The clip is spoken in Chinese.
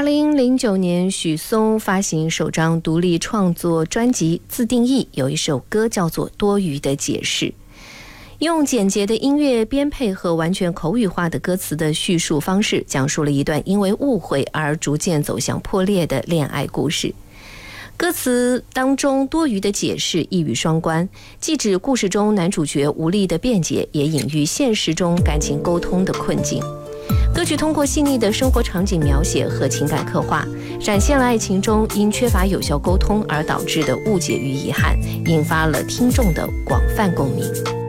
2009年，许嵩发行首张独立创作专辑《自定义》，有一首歌叫做《多余的解释》，用简洁的音乐编配和完全口语化的歌词的叙述方式，讲述了一段因为误会而逐渐走向破裂的恋爱故事。歌词当中多余的解释一语双关，既指故事中男主角无力的辩解，也隐喻现实中感情沟通的困境。歌曲通过细腻的生活场景描写和情感刻画，展现了爱情中因缺乏有效沟通而导致的误解与遗憾，引发了听众的广泛共鸣。